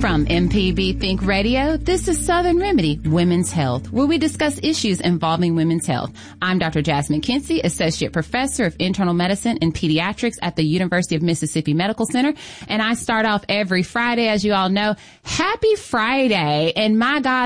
From MPB Think Radio, this is Southern Remedy, Women's Health, where we discuss issues involving women's health. I'm Dr. Jasmine Kinsey, Associate Professor of Internal Medicine and Pediatrics at the University of Mississippi Medical Center, and I start off every Friday, as you all know. Happy Friday, and my gosh,